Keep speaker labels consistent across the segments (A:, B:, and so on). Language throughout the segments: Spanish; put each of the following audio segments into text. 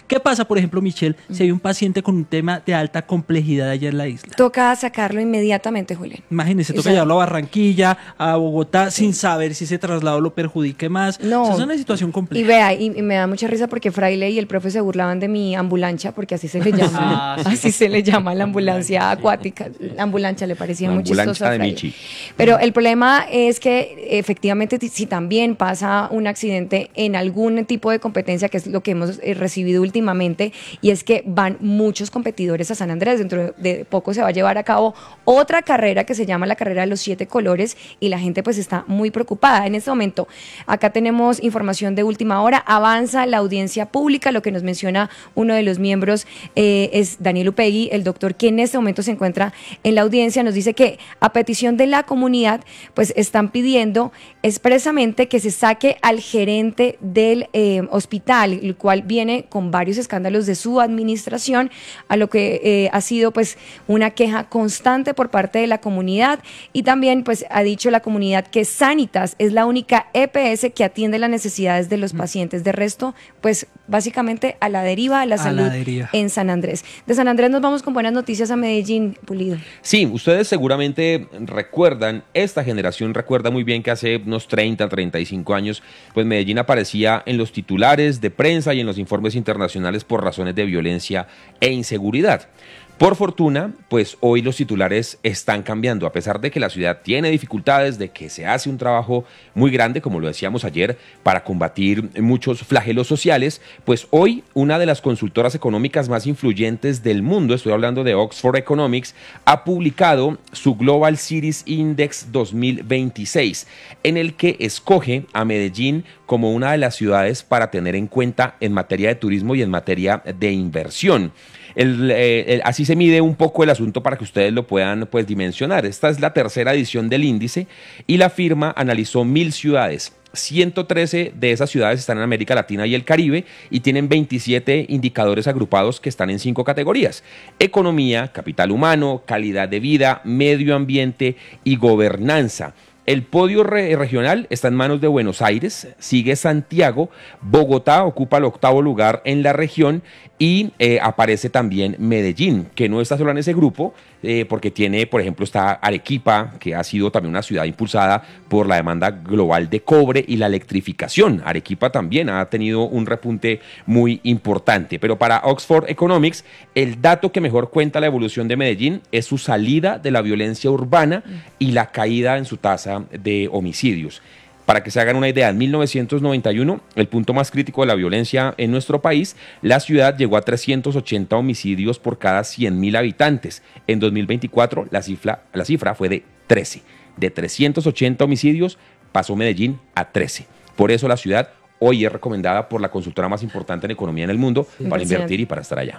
A: ¿Qué pasa, por ejemplo, Michelle, si hay un paciente con un tema de alta complejidad allá en la isla?
B: Toca sacarlo inmediatamente, Julián.
A: Imagínese, toca llevarlo a Barranquilla, a Bogotá, sin saber si ese traslado lo perjudique más.
B: No.
A: O sea, es una situación compleja.
B: Y vea, y me da mucha risa porque Fraile y el profe se burlaban de mi ambulancia, porque así se le llama, así se le llama la ambulancia acuática. La ambulancia le parecía muy chistosa a Fraile. Pero el problema es que efectivamente si también pasa un accidente en algún tipo de competencia, que es lo que hemos recibido últimamente, y es que van muchos competidores a San Andrés. Dentro de poco se va a llevar a cabo otra carrera que se llama la carrera de los 7 colores, y la gente pues está muy preocupada. En este momento, acá tenemos información de última hora, avanza la audiencia pública. Lo que nos menciona uno de los miembros es Daniel Upegui, el doctor que en este momento se encuentra en la audiencia. Nos dice que a petición de la comunidad pues están pidiendo expresamente que se saque al gerente del hospital, el cual viene con varios escándalos de su administración, a lo que ha sido pues una queja constante por parte de la comunidad. Y también pues ha dicho la comunidad que Sanitas es la única EPS que atiende las necesidades de los pacientes. De resto, pues básicamente a la deriva de la salud en San Andrés. De San Andrés nos vamos con buenas noticias a Medellín, Pulido.
C: Sí, ustedes seguramente recuerdan, esta generación recuerda muy bien que hace unos 30, 35 años, pues Medellín aparecía en los titulares de prensa y en los informes internacionales por razones de violencia e inseguridad. Por fortuna, pues hoy los titulares están cambiando, a pesar de que la ciudad tiene dificultades, de que se hace un trabajo muy grande, como lo decíamos ayer, para combatir muchos flagelos sociales. Pues hoy una de las consultoras económicas más influyentes del mundo, estoy hablando de Oxford Economics, ha publicado su Global Cities Index 2026, en el que escoge a Medellín como una de las ciudades para tener en cuenta en materia de turismo y en materia de inversión. Así se mide un poco el asunto para que ustedes lo puedan pues dimensionar. Esta es la tercera edición del índice y la firma analizó 1.000 ciudades. 113 de esas ciudades están en América Latina y el Caribe y tienen 27 indicadores agrupados que están en 5 categorías: economía, capital humano, calidad de vida, medio ambiente y gobernanza. El podio regional está en manos de Buenos Aires, sigue Santiago, Bogotá ocupa el 8º lugar en la región y aparece también Medellín, que no está solo en ese grupo, porque tiene, por ejemplo, está Arequipa, que ha sido también una ciudad impulsada por la demanda global de cobre y la electrificación. Arequipa también ha tenido un repunte muy importante, pero para Oxford Economics, el dato que mejor cuenta la evolución de Medellín es su salida de la violencia urbana y la caída en su tasa de homicidios. Para que se hagan una idea, en 1991, el punto más crítico de la violencia en nuestro país, la ciudad llegó a 380 homicidios por cada 100.000 habitantes. En 2024, la cifra fue de 13. De 380 homicidios, pasó Medellín a 13. Por eso la ciudad hoy es recomendada por la consultora más importante en economía en el mundo para invertir y para estar allá.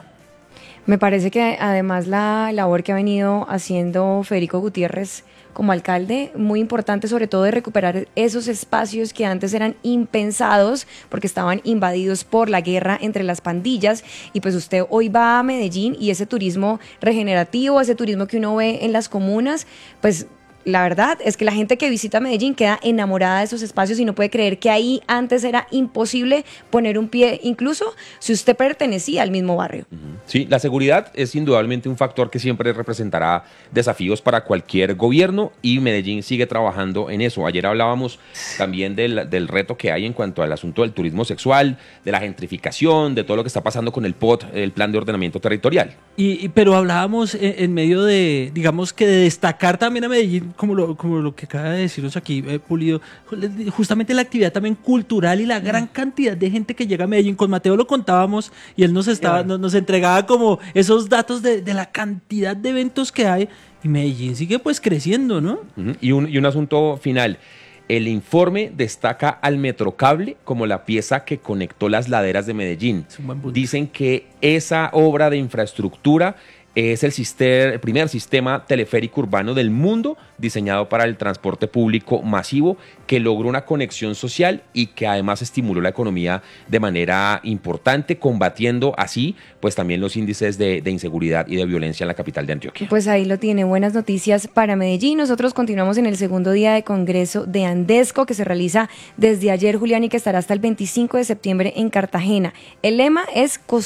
B: Me parece que además la labor que ha venido haciendo Federico Gutiérrez como alcalde, muy importante, sobre todo de recuperar esos espacios que antes eran impensados porque estaban invadidos por la guerra entre las pandillas. Y pues usted hoy va a Medellín y ese turismo regenerativo, ese turismo que uno ve en las comunas, pues la verdad es que la gente que visita Medellín queda enamorada de esos espacios y no puede creer que ahí antes era imposible poner un pie, incluso si usted pertenecía al mismo barrio.
C: Sí, la seguridad es indudablemente un factor que siempre representará desafíos para cualquier gobierno y Medellín sigue trabajando en eso. Ayer hablábamos también del reto que hay en cuanto al asunto del turismo sexual, de la gentrificación, de todo lo que está pasando con el POT, el Plan de Ordenamiento Territorial.
A: Pero hablábamos en medio de, digamos que de destacar también a Medellín, como lo que acaba de decirnos aquí, Pulido, justamente la actividad también cultural y la gran cantidad de gente que llega a Medellín. Con Mateo lo contábamos y él nos entregaba como esos datos de la cantidad de eventos que hay, y Medellín sigue pues creciendo, ¿no?
C: Y un asunto final. El informe destaca al Metrocable como la pieza que conectó las laderas de Medellín. Dicen que esa obra de infraestructura es el primer sistema teleférico urbano del mundo diseñado para el transporte público masivo, que logró una conexión social y que además estimuló la economía de manera importante, combatiendo así pues también los índices de inseguridad y de violencia en la capital de Antioquia.
B: Pues ahí lo tiene, buenas noticias para Medellín. Nosotros continuamos en el segundo día de Congreso de Andesco, que se realiza desde ayer, Julián, y que estará hasta el 25 de septiembre en Cartagena. El lema es